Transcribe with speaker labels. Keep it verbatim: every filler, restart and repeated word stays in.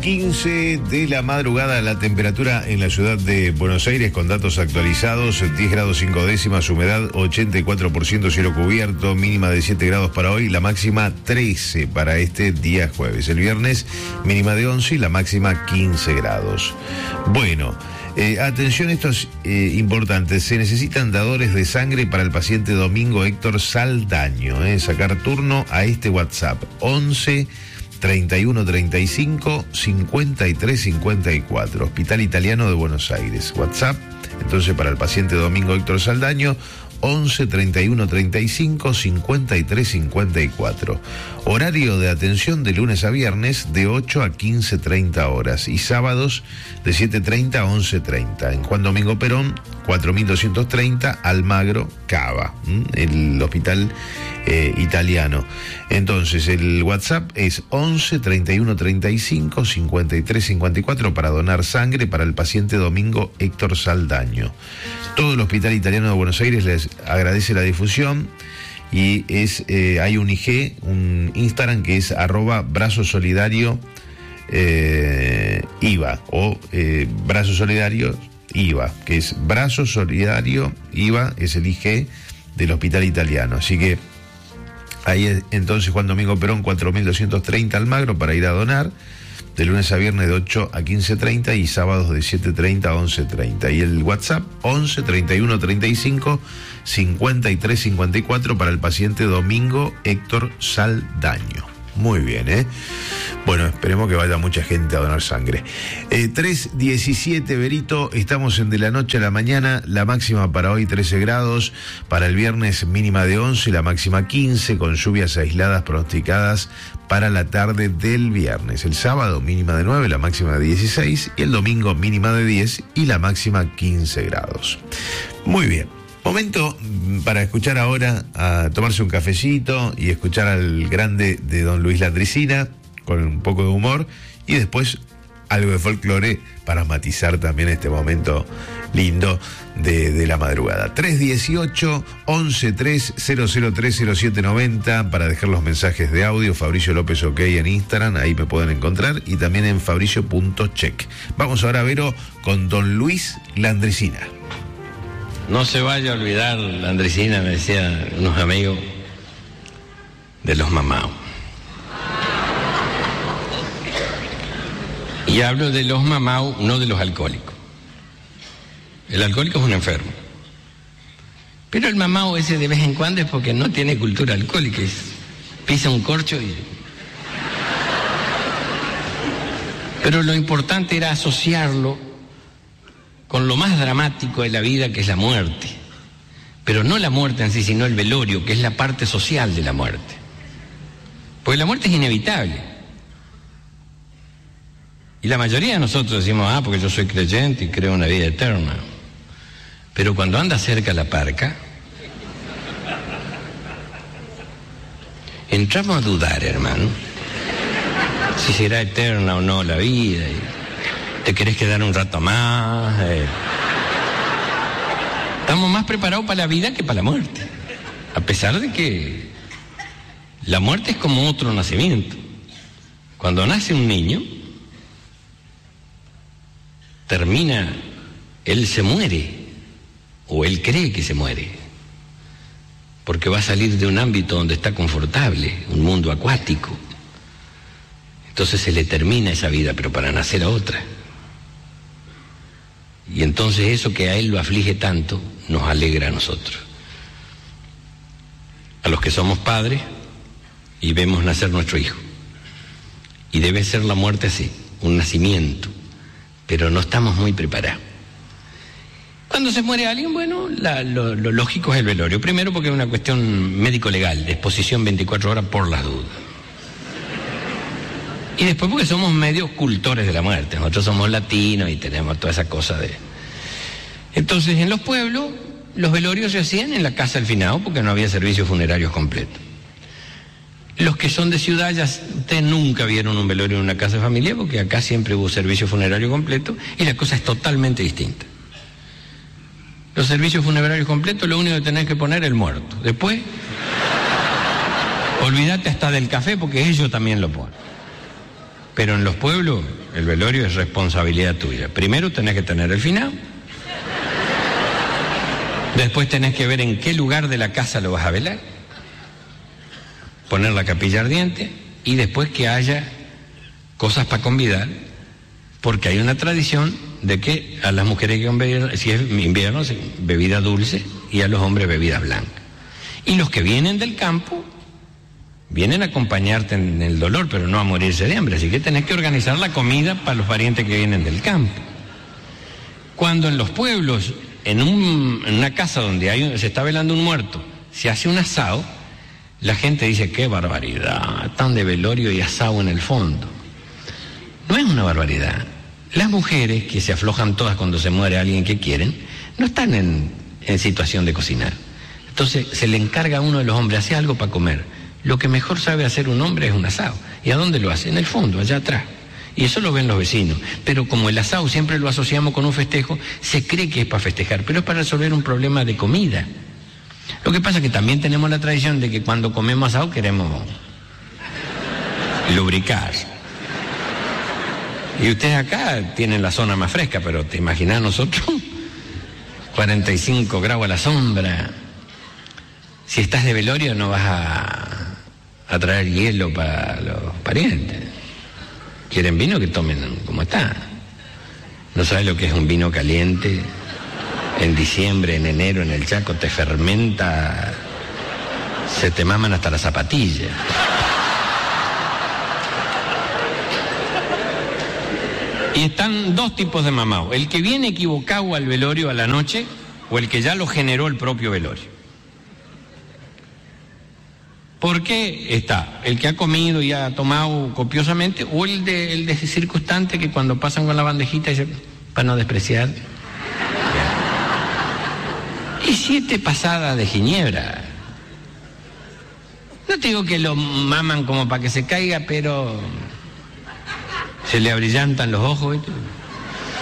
Speaker 1: quince de la madrugada, la temperatura en la ciudad de Buenos Aires con datos actualizados, diez grados cinco décimas, humedad ochenta y cuatro por ciento, cielo cubierto, mínima de siete grados para hoy, la máxima trece para este día jueves. El viernes, mínima de once y la máxima quince grados. Bueno, eh, atención, esto es eh, importante, se necesitan dadores de sangre para el paciente Domingo Héctor Saldaño, eh, sacar turno a este WhatsApp, once treinta y uno treinta y cinco cincuenta y tres cincuenta y cuatro, Hospital Italiano de Buenos Aires. WhatsApp, entonces, para el paciente Domingo Héctor Saldaño, once treinta y uno treinta y cinco cincuenta y tres cincuenta y cuatro. Horario de atención de lunes a viernes de ocho a quince treinta horas y sábados de siete treinta a once treinta. En Juan Domingo Perón, cuatro mil doscientos treinta, Almagro, Cava, el hospital eh, italiano. Entonces, el WhatsApp es once treinta y uno treinta y cinco cincuenta y tres cincuenta y cuatro para donar sangre para el paciente Domingo Héctor Saldaño. Todo el Hospital Italiano de Buenos Aires les agradece la difusión y es eh, hay un I G, un Instagram que es arroba brazo solidario eh, I V A o eh, brazo solidario I V A, que es brazo solidario I V A, es el I G del Hospital Italiano. Así que ahí es, entonces, Juan Domingo Perón, cuatro mil doscientos treinta, Almagro, para ir a donar, de lunes a viernes de ocho a quince treinta y sábados de siete treinta a once treinta. Y el WhatsApp, once treinta y uno treinta y cinco cincuenta y tres cincuenta y cuatro para el paciente Domingo Héctor Saldaño. Muy bien, ¿eh? Bueno, esperemos que vaya mucha gente a donar sangre. Eh, tres diecisiete, Berito, estamos en de la noche a la mañana, la máxima para hoy trece grados, para el viernes mínima de once y la máxima quince, con lluvias aisladas pronosticadas para la tarde del viernes. El sábado mínima de nueve, la máxima de dieciséis, y el domingo mínima de diez y la máxima quince grados. Muy bien. Momento para escuchar ahora, a tomarse un cafecito y escuchar al grande de don Luis Landricina con un poco de humor y después algo de folclore para matizar también este momento lindo de, de la madrugada. tres dieciocho, once tres, cero cero tres, cero siete noventa para dejar los mensajes de audio. Fabricio López OK en Instagram, ahí me pueden encontrar, y también en fabricio punto check. Vamos ahora, Vero, con don Luis Landricina.
Speaker 2: No se vaya a olvidar, Landricina, me decían unos amigos, de los mamaos. Y hablo de los mamaos, no de los alcohólicos. El alcohólico es un enfermo. Pero el mamao ese de vez en cuando es porque no tiene cultura alcohólica. Es, pisa un corcho y... Pero lo importante era asociarlo con lo más dramático de la vida, que es la muerte. Pero no la muerte en sí, sino el velorio, que es la parte social de la muerte. Porque la muerte es inevitable. Y la mayoría de nosotros decimos, ah, porque yo soy creyente y creo en una vida eterna. Pero cuando anda cerca la parca, entramos a dudar, hermano, si será eterna o no la vida. Y te querés quedar un rato más. Eh. Estamos más preparados para la vida que para la muerte. A pesar de que la muerte es como otro nacimiento. Cuando nace un niño, termina, él se muere, o él cree que se muere, porque va a salir de un ámbito donde está confortable, un mundo acuático. Entonces se le termina esa vida, pero para nacer a otra. Y entonces eso que a él lo aflige tanto, nos alegra a nosotros. A los que somos padres y vemos nacer nuestro hijo. Y debe ser la muerte así, un nacimiento, pero no estamos muy preparados. Cuando se muere alguien, bueno, la, lo, lo lógico es el velorio. Primero porque es una cuestión médico-legal, de exposición veinticuatro horas por las dudas. Y después porque somos medios cultores de la muerte. Nosotros somos latinos y tenemos toda esa cosa de... Entonces, en los pueblos, los velorios se hacían en la casa del finado porque no había servicios funerarios completos. Los que son de ciudad, ya ustedes nunca vieron un velorio en una casa de familia porque acá siempre hubo servicio funerario completo y la cosa es totalmente distinta. Los servicios funerarios completos, lo único que tenés que poner es el muerto. Después, olvídate hasta del café porque ellos también lo ponen. Pero en los pueblos el velorio es responsabilidad tuya. Primero tenés que tener el finado. Después tenés que ver en qué lugar de la casa lo vas a velar. Poner la capilla ardiente y después que haya cosas para convidar, porque hay una tradición de que a las mujeres que convidar, si es invierno, bebida dulce y a los hombres bebida blanca. Y los que vienen del campo vienen a acompañarte en el dolor, pero no a morirse de hambre, así que tenés que organizar la comida para los parientes que vienen del campo. Cuando en los pueblos, en, un, en una casa donde hay, se está velando un muerto, se hace un asado, la gente dice, qué barbaridad, tan de velorio y asado en el fondo. No es una barbaridad. Las mujeres, que se aflojan todas cuando se muere alguien que quieren, no están en, en situación de cocinar. Entonces se le encarga a uno de los hombres, hace algo para comer. Lo que mejor sabe hacer un hombre es un asado. ¿Y a dónde lo hace? En el fondo, allá atrás. Y eso lo ven los vecinos. Pero como el asado siempre lo asociamos con un festejo, se cree que es para festejar, pero es para resolver un problema de comida. Lo que pasa es que también tenemos la tradición de que cuando comemos asado queremos lubricar. Y ustedes acá tienen la zona más fresca, pero te imaginas nosotros, cuarenta y cinco grados a la sombra. Si estás de velorio no vas a, a traer hielo para los parientes. ¿Quieren vino? Que tomen como está. ¿No sabes lo que es un vino caliente? En diciembre, en enero, en el Chaco, te fermenta, se te maman hasta las zapatillas. Y están dos tipos de mamao: el que viene equivocado al velorio a la noche o el que ya lo generó el propio velorio. ¿Por qué está? El que ha comido y ha tomado copiosamente, o el de, el de ese circunstante que cuando pasan con la bandejita dice, para no despreciar. Y siete pasadas de ginebra. No te digo que lo maman como para que se caiga, pero se le abrillantan los ojos, ¿viste?